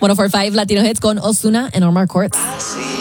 104.5 Latino Hits con Ozuna and Omar Courtz.